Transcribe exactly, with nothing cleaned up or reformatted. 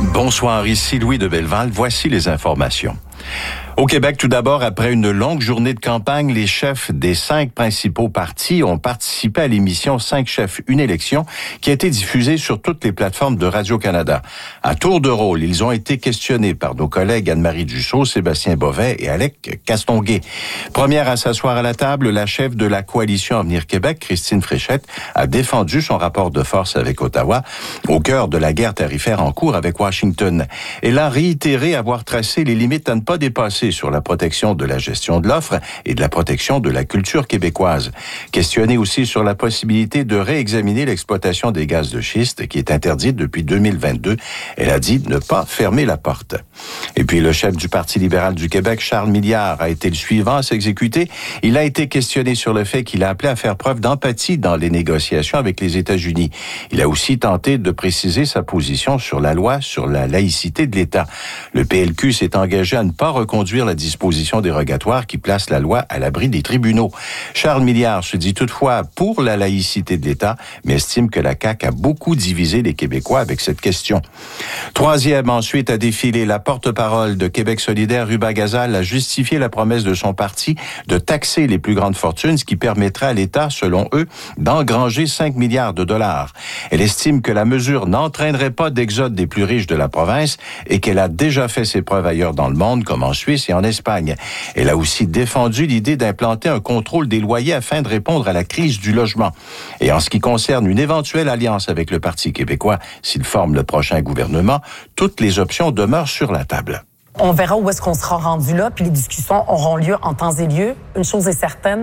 Bonsoir, ici Louis de Belleval. Voici les informations. Au Québec, tout d'abord, après une longue journée de campagne, les chefs des cinq principaux partis ont participé à l'émission Cinq chefs, une élection, qui a été diffusée sur toutes les plateformes de Radio-Canada. À tour de rôle, ils ont été questionnés par nos collègues Anne-Marie Dussault, Sébastien Bovet et Alec Castonguay. Première à s'asseoir à la table, la chef de la Coalition Avenir Québec, Christine Fréchette, a défendu son rapport de force avec Ottawa, au cœur de la guerre tarifaire en cours avec Washington. Elle a réitéré avoir tracé les limites à ne pas dépasser sur la protection de la gestion de l'offre et de la protection de la culture québécoise. Questionnée aussi sur la possibilité de réexaminer l'exploitation des gaz de schiste qui est interdite depuis deux mille vingt-deux, elle a dit ne pas fermer la porte. Et puis le chef du Parti libéral du Québec, Charles Milliard, a été le suivant à s'exécuter. Il a été questionné sur le fait qu'il a appelé à faire preuve d'empathie dans les négociations avec les États-Unis. Il a aussi tenté de préciser sa position sur la loi sur la laïcité de l'État. Le P L Q s'est engagé à ne pas reconduire la disposition dérogatoire qui place la loi à l'abri des tribunaux. Charles Milliard se dit toutefois pour la laïcité de l'État, mais estime que la C A Q a beaucoup divisé les Québécois avec cette question. Troisième, ensuite, a défilé la porte-parole de Québec solidaire, Ruba Gazal, a justifié la promesse de son parti de taxer les plus grandes fortunes, ce qui permettrait à l'État, selon eux, d'engranger cinq milliards de dollars. Elle estime que la mesure n'entraînerait pas d'exode des plus riches de la province et qu'elle a déjà fait ses preuves ailleurs dans le monde, comme en Suisse et en Espagne. Elle a aussi défendu l'idée d'implanter un contrôle des loyers afin de répondre à la crise du logement. Et en ce qui concerne une éventuelle alliance avec le Parti québécois, s'il forme le prochain gouvernement, toutes les options demeurent sur la table. On verra où est-ce qu'on sera rendu là, puis les discussions auront lieu en temps et lieu. Une chose est certaine,